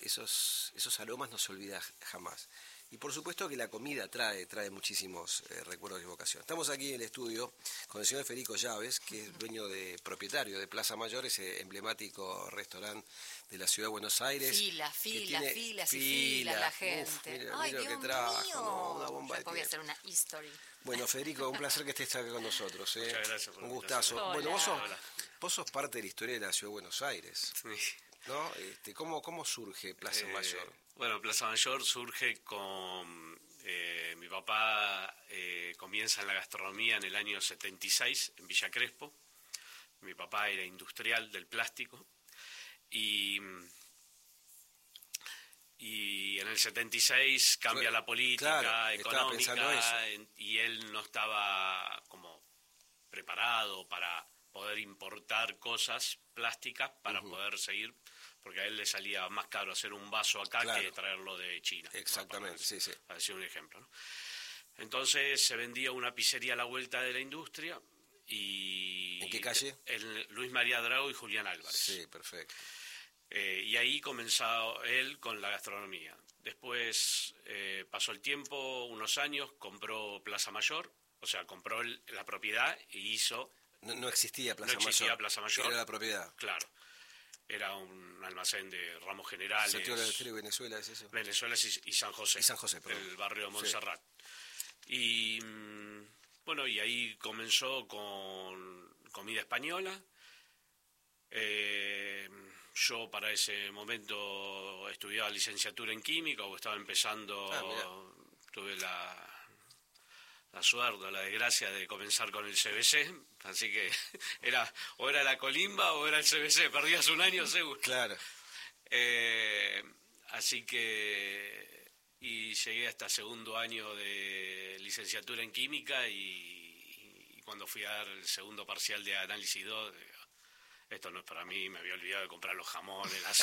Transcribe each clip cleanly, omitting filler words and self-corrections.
esos aromas no se olvida jamás. Y por supuesto que la comida trae muchísimos recuerdos de evocación. Estamos aquí en el estudio con el señor Federico Llaves, que es propietario de Plaza Mayor, ese emblemático restaurante de la ciudad de Buenos Aires. Filas, la gente. Mira lo que trajo, ¿no? Una bomba de voy a hacer una history. Bueno, Federico, un placer que estés acá con nosotros. Muchas gracias por un gustazo. Hola. Bueno, vos sos parte de la historia de la ciudad de Buenos Aires, ¿no? ¿Cómo surge Plaza Mayor? Bueno, Plaza Mayor surge con... mi papá comienza en la gastronomía en el año 76 en Villa Crespo. Mi papá era industrial del plástico y en el 76 cambia la política económica y él no estaba como preparado para poder importar cosas plásticas para poder seguir, porque a él le salía más caro hacer un vaso acá que traerlo de China. Exactamente, sí. Para decir un ejemplo, ¿no? Entonces se vendía una pizzería a la vuelta de la industria y... ¿En qué calle? En Luis María Drago y Julián Álvarez. Sí, perfecto. Y ahí comenzó él con la gastronomía. Después pasó el tiempo, unos años, compró Plaza Mayor, o sea, compró la propiedad y hizo... No existía Plaza Mayor. No existía Plaza Mayor. Era la propiedad. Claro. Era un almacén de ramos generales. Santiago del Estero y Venezuela, ¿es eso? Venezuela y San José. Y San José, perdón. El barrio de Montserrat. Sí. Y bueno, y ahí comenzó con comida española. Yo para ese momento estudiaba licenciatura en química o estaba empezando, tuve la suerte o la desgracia de comenzar con el CBC, así que era la colimba o era el CBC, perdías un año seguro. Claro. Así que y llegué hasta segundo año de licenciatura en química y cuando fui a dar el segundo parcial de análisis 2, esto no es para mí, me había olvidado de comprar los jamones, así.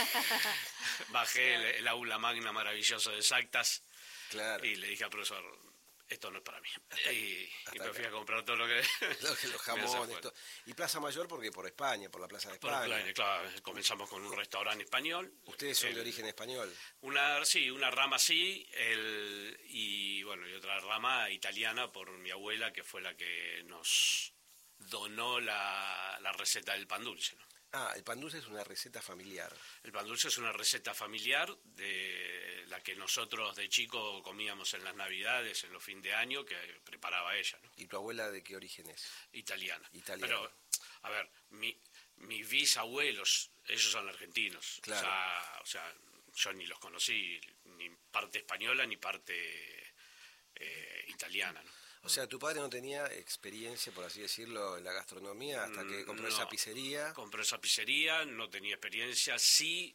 Bajé el aula magna maravilloso de exactas y le dije al profesor, esto no es para mí. Y me fui a comprar todo lo que... los jamones, todo. Y Plaza Mayor, porque por España, por la Plaza de España. Claro, comenzamos con un restaurante español. ¿Ustedes son de origen español? Una rama sí, y otra rama italiana por mi abuela, que fue la que nos donó la receta del pan dulce, ¿no? El pan dulce es una receta familiar. El pan dulce es una receta familiar de la que nosotros de chico comíamos en las Navidades, en los fines de año, que preparaba ella, ¿no? ¿Y tu abuela de qué origen es? Italiana. Pero, a ver, mis bisabuelos, ellos son argentinos. Claro. O sea, yo ni los conocí, ni parte española ni parte italiana, ¿no? O sea, tu padre no tenía experiencia, por así decirlo, en la gastronomía hasta que compró esa pizzería. Compró esa pizzería, no tenía experiencia. Sí,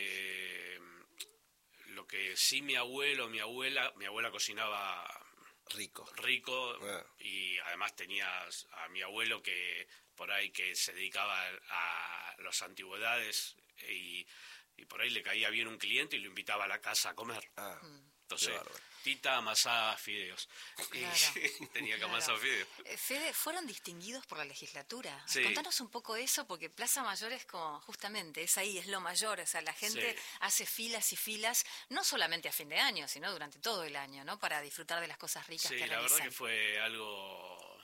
lo que sí mi abuela cocinaba rico. Y además tenía a mi abuelo que por ahí que se dedicaba a las antigüedades y por ahí le caía bien un cliente y lo invitaba a la casa a comer. Entonces, Tita amasaba fideos. Claro. Y tenía que amasar fideos. Fede, ¿fueron distinguidos por la legislatura? Sí. Contanos un poco eso, porque Plaza Mayor es como, justamente, es ahí, es lo mayor. O sea, la gente hace filas y filas, no solamente a fin de año, sino durante todo el año, ¿no? Para disfrutar de las cosas ricas que realizan. Sí, la verdad que fue algo...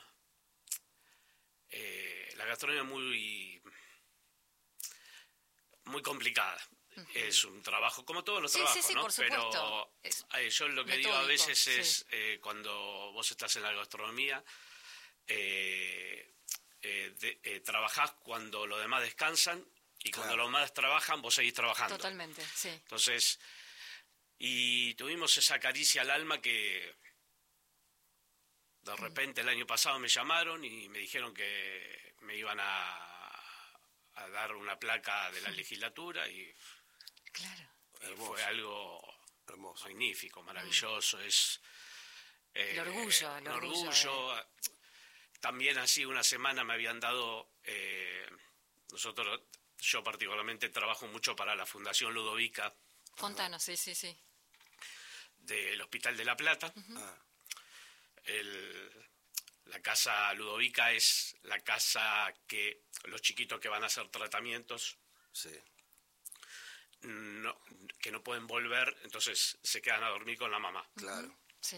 la gastronomía muy complicada. Es un trabajo, como todos los trabajos, ¿no? Por supuesto. Pero yo lo que digo a veces es, cuando vos estás en la gastronomía, trabajás cuando los demás descansan y cuando los demás trabajan, vos seguís trabajando. Totalmente, sí. Entonces, y tuvimos esa caricia al alma que de repente el año pasado me llamaron y me dijeron que me iban a dar una placa de la legislatura y... Claro. Fue algo magnífico, maravilloso. Es el orgullo. También así una semana me habían dado, yo particularmente trabajo mucho para la Fundación Ludovica. Contanos, sí. Del Hospital de La Plata. La casa Ludovica es la casa que los chiquitos que van a hacer tratamientos... Sí. No, que no pueden volver, entonces se quedan a dormir con la mamá. Claro. Sí.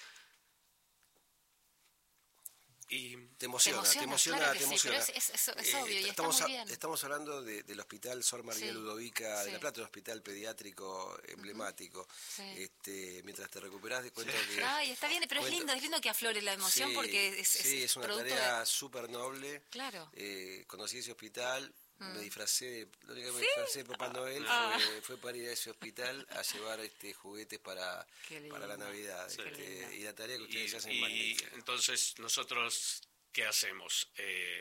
Y te emociona. Claro que sí, pero es obvio, y está muy bien. Estamos hablando del Hospital Sor María Ludovica de La Plata, un hospital pediátrico emblemático. Mientras te recuperás, de cuenta que... Ay, está bien, pero es lindo que aflore la emoción, porque es una tarea súper noble. Claro. Conocí ese hospital, me disfracé, lo único que me disfracé de Papá Noel fue para ir a ese hospital a llevar juguetes para la Navidad. Y la tarea que ustedes hacen es magnífica. Entonces, nosotros, ¿qué hacemos?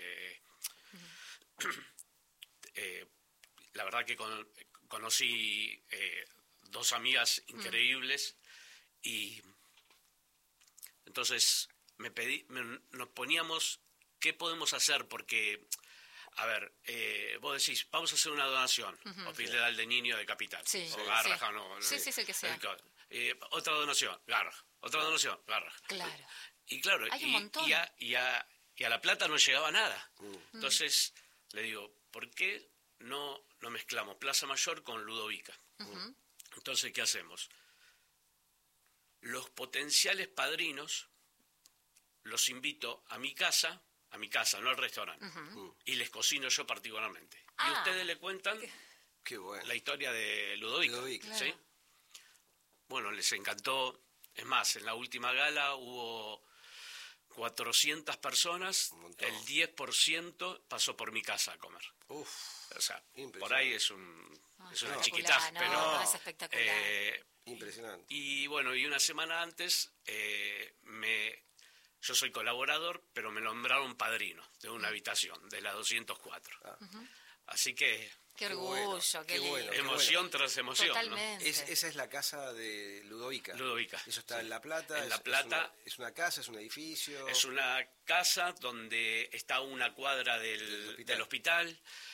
La verdad que conocí 2 amigas increíbles y entonces nos poníamos qué podemos hacer, porque... A ver, vos decís, vamos a hacer una donación, Hospital de Niño de Capital, o Garraja, no. Sí, el que sea. Otra donación, Garraja. Otra donación, Garraja. Claro. Y claro, hay un montón. Y a La Plata no llegaba nada. Entonces, le digo, ¿por qué no mezclamos Plaza Mayor con Ludovica? Entonces, ¿qué hacemos? Los potenciales padrinos los invito a mi casa, no al restaurante, y les cocino yo particularmente. Y ustedes le cuentan qué bueno. La historia de Ludovica. Claro. ¿Sí? Bueno, les encantó. Es más, en la última gala hubo 400 personas, el 10% pasó por mi casa a comer. Uf, o sea, por ahí es una chiquitaje, pero no, es espectacular. Impresionante. Y bueno, y una semana antes yo soy colaborador, pero me nombraron padrino de una habitación, de la 204. Así que... Qué orgullo, qué bueno, emoción tras emoción. Totalmente. ¿no? Esa es la casa de Ludovica. Eso está en La Plata. En La Plata. Es una casa, es un edificio. Es una casa donde está a una cuadra del hospital.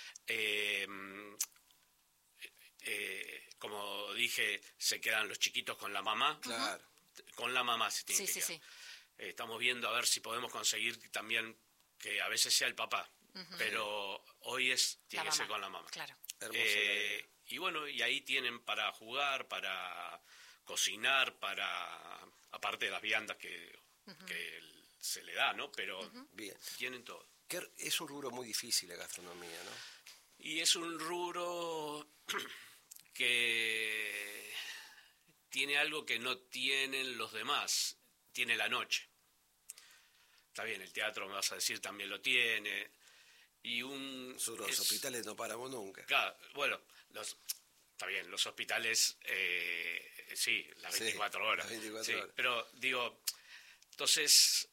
Como dije, se quedan los chiquitos con la mamá. Claro. Con la mamá se tiene que quedar. Sí. Estamos viendo a ver si podemos conseguir también que a veces sea el papá, pero hoy tiene que ser con la mamá. Claro. Y bueno, y ahí tienen para jugar, para cocinar, aparte de las viandas que se le da, ¿no? Pero bien, tienen todo. Es un rubro muy difícil la gastronomía, ¿no? Y es un rubro que tiene algo que no tienen los demás. Tiene la noche. Está bien, el teatro, me vas a decir, también lo tiene. Y nosotros los hospitales no paramos nunca. Claro, bueno, está bien, los hospitales, sí, las 24 horas. Las 24 horas. Pero digo, entonces,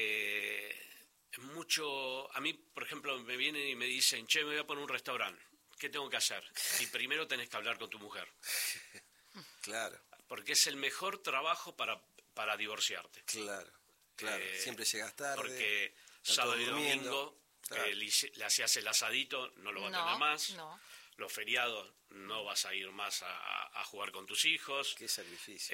mucho... A mí, por ejemplo, me vienen y me dicen, che, me voy a poner un restaurante. ¿Qué tengo que hacer? Y primero tenés que hablar con tu mujer. Claro. Porque es el mejor trabajo para divorciarte. Claro. Siempre llegas tarde. Porque sábado y domingo le hacías el asadito, no lo vas a tener más. No. Los feriados no vas a ir más a jugar con tus hijos. Qué sacrificio.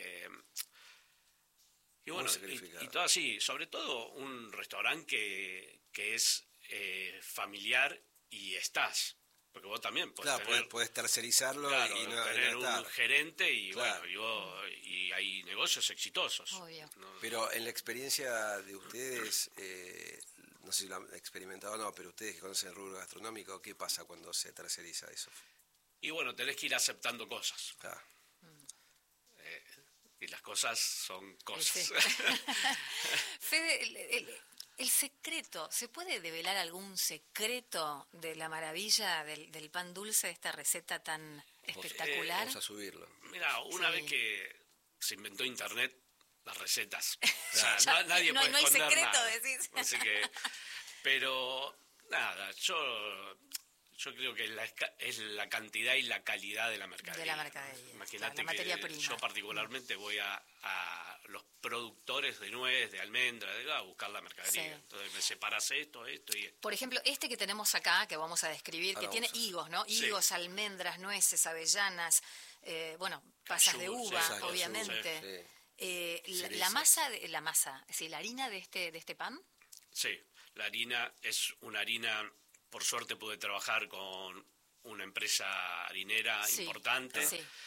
Y bueno, y todo así. Sobre todo un restaurante que es familiar y estás. Porque vos también podés tercerizarlo y no tener estar. Un gerente y claro. Bueno, y hay negocios exitosos. Obvio. Pero en la experiencia de ustedes, no sé si lo han experimentado o no, pero ustedes que conocen el rubro gastronómico, ¿qué pasa cuando se terceriza eso? Y bueno, tenés que ir aceptando cosas. Ah. Y las cosas son cosas. Sí. Fede, el secreto, ¿se puede develar algún secreto de la maravilla del pan dulce, de esta receta tan espectacular? Vamos a subirlo. Mira, una vez que se inventó Internet, las recetas, o sea, nadie puede esconder secreto, nada. Decís. Así que, pero nada, yo creo que es la cantidad y la calidad de la mercadería. De la mercadería. Imagínate la materia que prima. yo particularmente voy a los productores de nuez, de almendra, a buscar la mercadería. Sí. Entonces me separas esto y esto. Por ejemplo, que tenemos acá, que vamos a describir, que tiene higos, ¿no? Higos, sí. Almendras, nueces, avellanas, pasas de uva, sí, obviamente. Sí. La masa, la harina de este pan. Sí, la harina es una harina, por suerte pude trabajar con una empresa harinera importante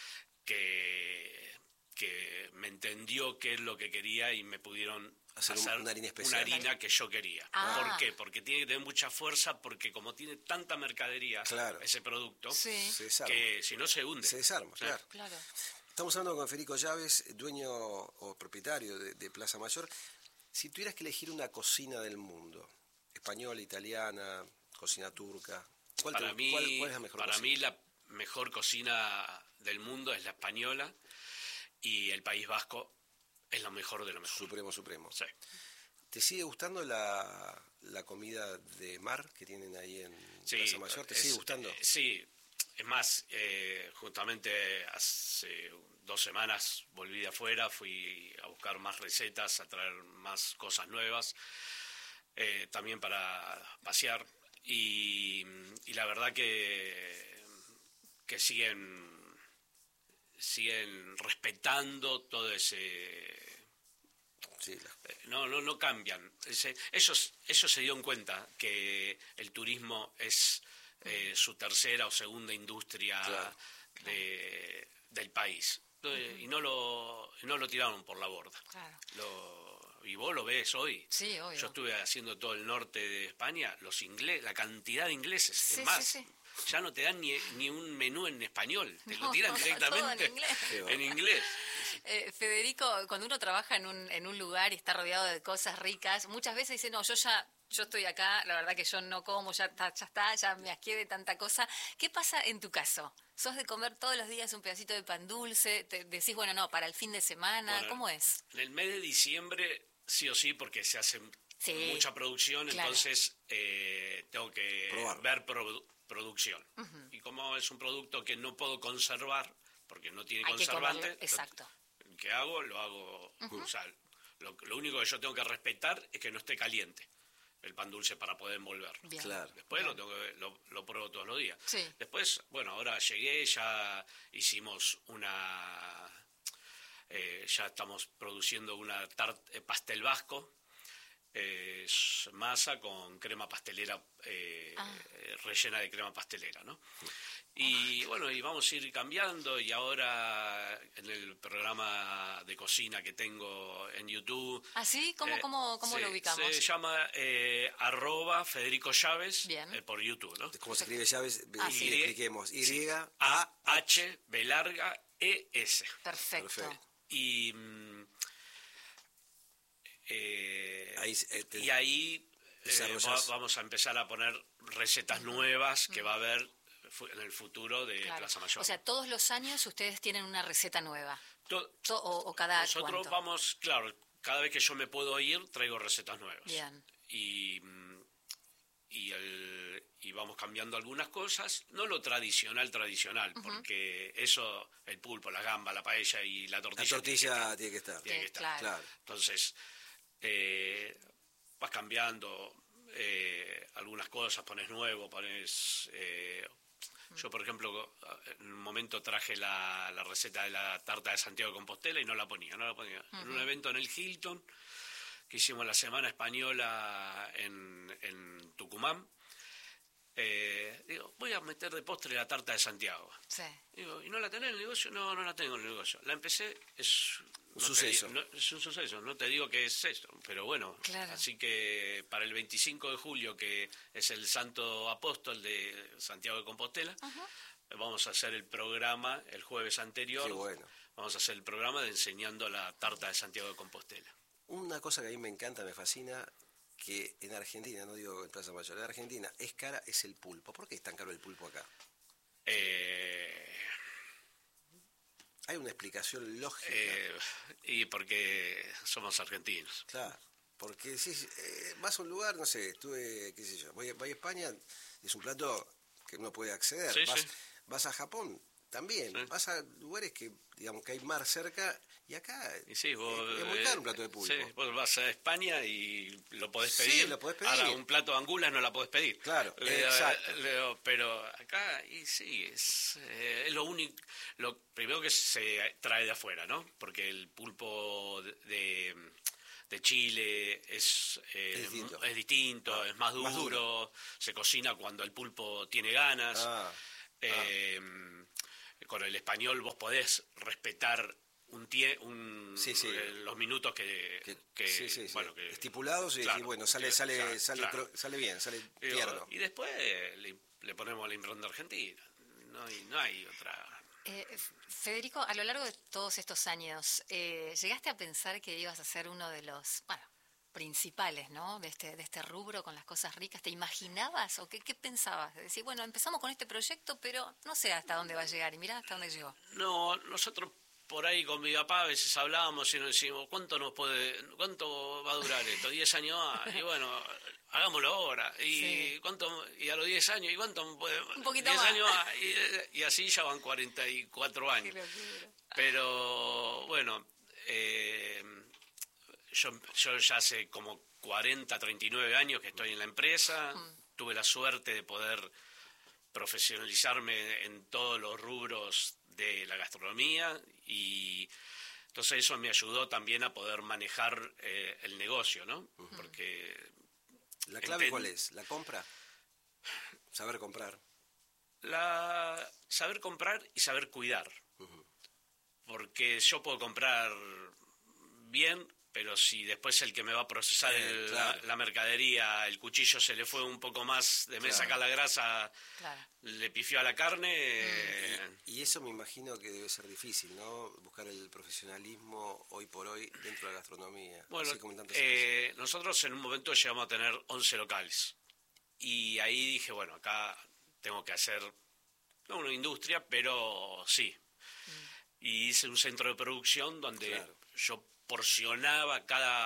que me entendió qué es lo que quería y me pudieron hacer una harina especial. Una harina que yo quería. ¿Por qué? Porque tiene que tener mucha fuerza, porque como tiene tanta mercadería ese producto, que si no se hunde. Se desarma, claro. Estamos hablando con Federico Llaves, dueño o propietario de Plaza Mayor. Si tuvieras que elegir una cocina del mundo, española, italiana, cocina turca, ¿cuál es la mejor cocina? Para mí la mejor cocina del mundo es la española, y el País Vasco es lo mejor de lo mejor. Supremo. Sí. ¿Te sigue gustando la comida de mar que tienen ahí en Plaza Mayor? ¿Te sigue gustando? Sí. Es más, justamente hace 2 semanas volví de afuera, fui a buscar más recetas, a traer más cosas nuevas, también para pasear. Y la verdad que siguen respetando todo ese... No cambian. Ellos se dieron cuenta que el turismo es su tercera o segunda industria del país. Y no lo tiraron por la borda. Y vos lo ves hoy. Sí, obvio. Yo estuve haciendo todo el norte de España, la cantidad de ingleses. Es más, ya no te dan ni un menú en español, te lo tiran directamente en inglés. Federico, cuando uno trabaja en un lugar y está rodeado de cosas ricas, muchas veces dice, no, yo estoy acá, la verdad que yo no como, ya me asqué de tanta cosa. ¿Qué pasa en tu caso? ¿Sos de comer todos los días un pedacito de pan dulce? ¿Decís, bueno, no, para el fin de semana? Bueno, ¿cómo es? En el mes de diciembre, sí o sí, porque se hace mucha producción, entonces tengo que ver producción. Y como es un producto que no puedo conservar, porque no tiene conservante, ¿qué hago? Lo hago. O sea, lo único que yo tengo que respetar es que no esté caliente el pan dulce para poder envolverlo. Después lo pruebo todos los días. Después, bueno, ahora llegué, ya hicimos ya estamos produciendo una pastel vasco. Es masa con crema pastelera, rellena de crema pastelera, ¿no? Y bueno, y vamos a ir cambiando, y ahora en el programa de cocina que tengo en YouTube... ¿Ah, sí? ¿Cómo lo ubicamos? Se llama @Federico Llaves por YouTube, ¿no? ¿Cómo se escribe Llaves? Expliquemos. Y-A-H-B-E-S. Perfecto. Y... ahí vamos a empezar a poner recetas nuevas que va a haber en el futuro de Plaza Mayor. O sea, todos los años ustedes tienen una receta nueva. O cada Nosotros ¿cuánto? vamos, claro, cada vez que yo me puedo ir, traigo recetas nuevas. Bien. Y vamos cambiando algunas cosas, no lo tradicional, porque eso, el pulpo, la gamba, la paella y la tortilla. La tortilla tiene que estar. Tiene que estar. Claro. Entonces, vas cambiando algunas cosas, pones nuevo, yo, por ejemplo, en un momento traje la receta de la tarta de Santiago de Compostela y no la ponía. En un evento en el Hilton, que hicimos la Semana Española en Tucumán, digo, voy a meter de postre la tarta de Santiago. Sí. Digo, ¿y no la tenés en el negocio? No la tengo en el negocio. La empecé, es un suceso. No te digo que es esto, pero bueno. Claro. Así que para el 25 de julio, que es el Santo Apóstol de Santiago de Compostela, vamos a hacer el programa el jueves anterior. Qué bueno. Vamos a hacer el programa de enseñando la tarta de Santiago de Compostela. Una cosa que a mí me encanta, me fascina, que en Argentina, no digo en Plaza Mayor, en Argentina es cara, es el pulpo. ¿Por qué es tan caro el pulpo acá? Hay una explicación lógica. Y porque somos argentinos. Claro, porque si vas a un lugar, no sé, qué sé yo, voy a España, es un plato que uno puede acceder. Vas a Japón, también. Vas a lugares que, digamos, que hay mar cerca, y acá es muy caro un plato de pulpo. Sí, vos vas a España y lo podés pedir. Sí, lo podés pedir. Ahora, un plato de angulas no la podés pedir. Claro, exacto. Pero acá, y sí, es lo único, lo primero que se trae de afuera, ¿no? Porque el pulpo de Chile es distinto, es más duro, se cocina cuando el pulpo tiene ganas. Con el español vos podés respetar los minutos que estipulados, claro, y bueno, sale bien, sale tierno. Y después le ponemos la impronta argentina. No hay otra. Federico, a lo largo de todos estos años, ¿llegaste a pensar que ibas a ser uno de los principales, ¿no? de este rubro con las cosas ricas? ¿Te imaginabas o qué pensabas? De decir, bueno, empezamos con este proyecto, pero no sé hasta dónde va a llegar, y mirá hasta dónde llegó. No, nosotros por ahí con mi papá a veces hablábamos y nos decimos, ¿cuánto va a durar esto? 10 años más. Y bueno, hagámoslo ahora. Y a los 10 años, ¿y cuánto puede? Un poquito 10 más. años más. Y así ya van 44 años. Pero bueno, yo ya hace como 39 años que estoy en la empresa. Tuve la suerte de poder profesionalizarme en todos los rubros de la gastronomía, y entonces eso me ayudó también a poder manejar el negocio, ¿no? Porque ¿la clave cuál es? ¿La compra? Saber comprar. Saber comprar y saber cuidar. Porque yo puedo comprar bien, pero si después el que me va a procesar la mercadería, el cuchillo se le fue un poco más de me sacar la grasa, le pifió a la carne. Y eso me imagino que debe ser difícil, ¿no? Buscar el profesionalismo hoy por hoy dentro de la gastronomía. Bueno, nosotros en un momento llegamos a tener 11 locales. Y ahí dije, bueno, acá tengo que hacer, no una industria, pero sí. Y hice un centro de producción donde yo porcionaba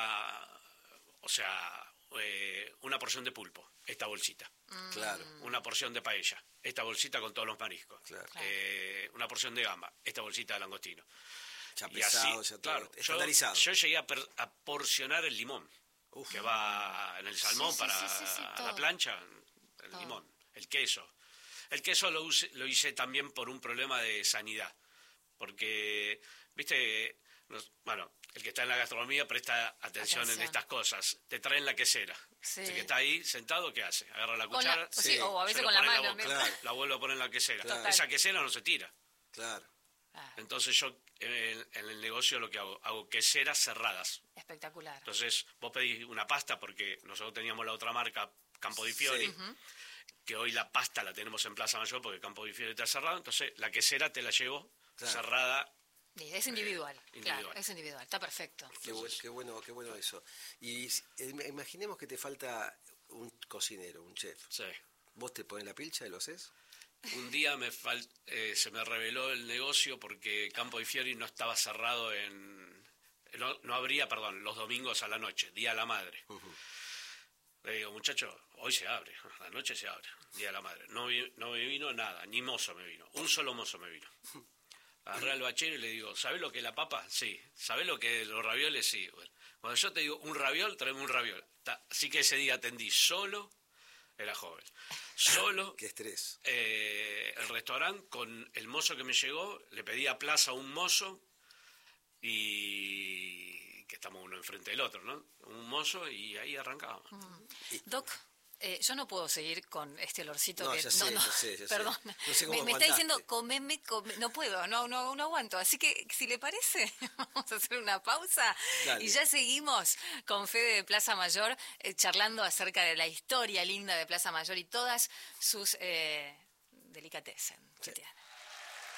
una porción de pulpo, esta bolsita. Una porción de paella, esta bolsita con todos los mariscos. Una porción de gamba, esta bolsita de langostino. Ya pesado, ya todo estandarizado. Yo llegué a porcionar el limón, que va en el salmón para la plancha, el limón, el queso. El queso lo hice también por un problema de sanidad, porque, viste, el que está en la gastronomía presta atención en estas cosas. Te traen la quesera. El que está ahí sentado, ¿qué hace? Agarra la cuchara, o a veces con la mano. La vuelve a poner en la quesera. Esa quesera no se tira. Entonces yo en el negocio lo que hago queseras cerradas. Espectacular. Entonces vos pedís una pasta, porque nosotros teníamos la otra marca, Campo di Fiori, que hoy la pasta la tenemos en Plaza Mayor porque Campo di Fiori está cerrado. Entonces la quesera te la llevo cerrada. Es individual, claro, es individual, está perfecto. Qué bueno eso. Y imaginemos que te falta un cocinero, un chef. Sí. ¿Vos te pones la pilcha y lo haces? Un día se me reveló el negocio porque Campo di Fiori no estaba cerrado no abría, los domingos a la noche, Día de la Madre. Le digo, muchacho, hoy se abre, a la noche se abre, Día de la Madre. No me vino nada, ni mozo me vino, un solo mozo me vino. Agarré al bachero y le digo, ¿sabés lo que es la papa? Sí. ¿Sabés lo que es los ravioles? Sí. Bueno, cuando yo te digo un raviol, tráeme un raviol. Así que ese día atendí solo, era joven, solo. ¡Qué estrés! El restaurante con el mozo que me llegó, le pedí a Plaza un mozo, y que estamos uno enfrente del otro, ¿no? Un mozo, y ahí arrancábamos. Doc, yo no puedo seguir con este olorcito no, que... Ya sé. Perdón. No sé cómo me está diciendo, comeme, no puedo, no aguanto. Así que, si le parece, vamos a hacer una pausa. Dale. Y ya seguimos con Fede de Plaza Mayor, charlando acerca de la historia linda de Plaza Mayor y todas sus delicatessen.